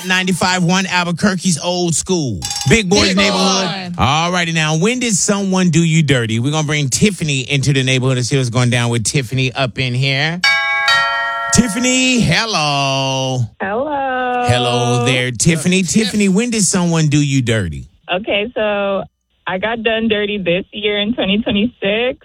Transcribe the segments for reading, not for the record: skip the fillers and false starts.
95.1 Albuquerque's Old School. Big Boy's Neighborhood. All righty now. When did someone do you dirty? We're going to bring Tiffany into the neighborhood and see what's going down with Tiffany up in here. Tiffany, hello. Hello. Hello there, Tiffany. Tiffany, when did someone do you dirty? Okay, so I got done dirty this year in 2026.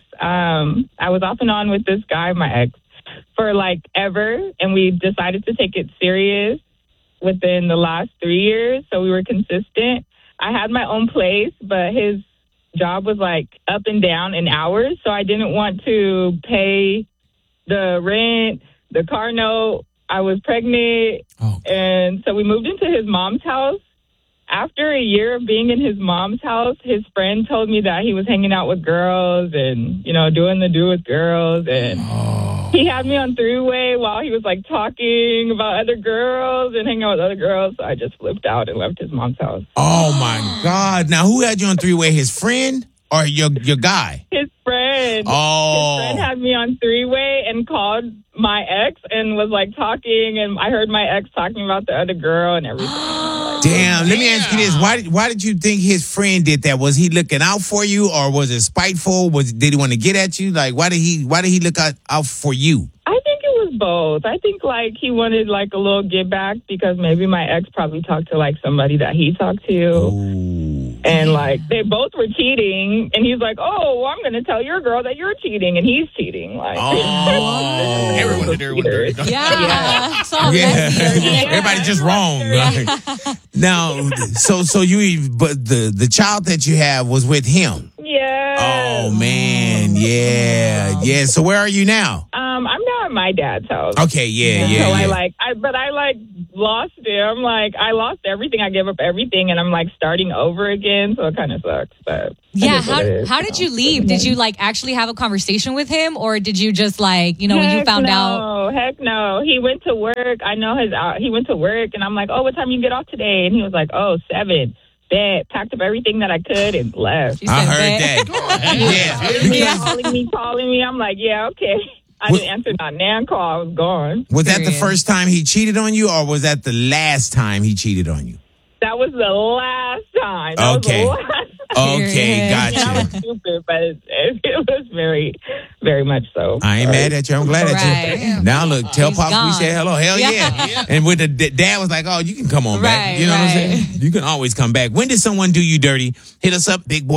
I was off and on with this guy, my ex, for like ever, and we decided to take it serious within the last 3 years, so we were consistent. I had my own place, but his job was like up and down in hours, so I didn't want to pay the rent, the car note. I was pregnant, and so we moved into his mom's house. After a year of being in his mom's house, his friend told me that he was hanging out with girls and, doing the do with girls. And he had me on three-way while he was, like, talking about other girls and hanging out with other girls. So I just flipped out and left his mom's house. Oh, my God. Now, who had you on three-way? His friend or your guy? His friend. Oh. His friend had me on three-way and called my ex and was, like, talking. And I heard my ex talking about the other girl and everything. Damn, let me ask you this. Why did you think his friend did that? Was he looking out for you or was it spiteful? Did he want to get at you? Like, why did he look out for you? I think it was both. I think, like, he wanted, like, a little get back because maybe my ex probably talked to, like, somebody that he talked to. Ooh. And, like, they both were cheating. And he's like, oh, well, I'm going to tell your girl that you're cheating. And he's cheating. Like, everyone did everyone dirty. Yeah. Everybody's just wrong. Right? Now, so you, but the child that you have was with him. Yeah. Oh, man. Yeah. So where are you now? I'm now at my dad's house. Okay, yeah. So I lost him. Like, I lost everything. I gave up everything, and I'm like starting over again. So it kind of sucks. But yeah, how did you leave? Did you like actually have a conversation with him, or did you just like when you found out? Heck no. He went to work. I know he went to work, and I'm like, oh, what time you get off today? And he was like, 7. Bet. Packed up everything that I could and left. I heard that. Calling me. I'm like, yeah, okay. I didn't answer that nan call. I was gone. Was that the first time he cheated on you, or was that the last time he cheated on you? That was the last time. Okay. Okay, gotcha. I was stupid, but it was very, very much so. I ain't mad at you. I'm glad at you. Now look, tell Pops we said hello. Hell yeah. And with the dad was like, oh, you can come on back. You know what I'm saying? You can always come back. When did someone do you dirty? Hit us up, Big Boy.